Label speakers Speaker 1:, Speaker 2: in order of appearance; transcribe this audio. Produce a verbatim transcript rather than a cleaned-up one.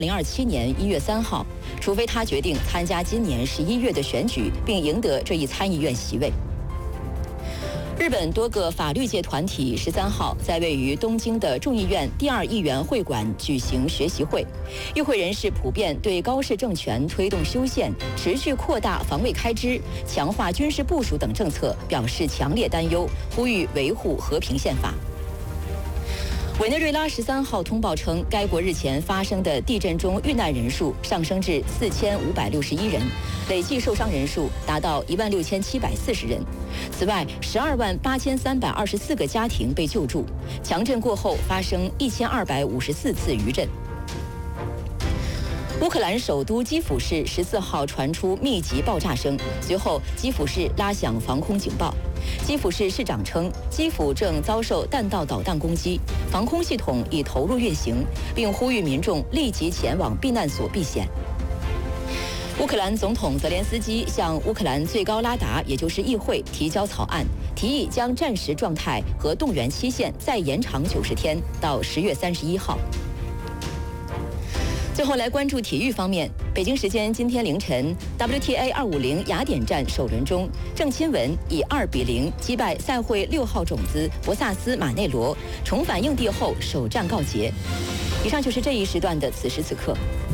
Speaker 1: 零二七年一月三号，除非他决定参加今年十一月的选举，并赢得这一参议院席位。日本多个法律界团体十三号在位于东京的众议院第二议员会馆举行学习会，与会人士普遍对高市政权推动修宪、持续扩大防卫开支、强化军事部署等政策表示强烈担忧，呼吁维护和平宪法。委内瑞拉十三号通报称，该国日前发生的地震中遇难人数上升至四千五百六十一人，累计受伤人数达到一万六千七百四十人。此外，十二万八千三百二十四个家庭被救助。强震过后发生一千二百五十四次余震。乌克兰首都基辅市十四号传出密集爆炸声，随后基辅市拉响防空警报。基辅市市长称，基辅正遭受弹道导弹攻击，防空系统已投入运行，并呼吁民众立即前往避难所避险。乌克兰总统泽连斯基向乌克兰最高拉达，也就是议会提交草案，提议将战时状态和动员期限再延长九十天到十月三十一号。最后来关注体育方面，北京时间今天凌晨 ，W T A 二五零雅典站首轮中，郑钦文以二比零击败赛会六号种子博萨斯马内罗，重返硬地后首战告捷。以上就是这一时段的此时此刻。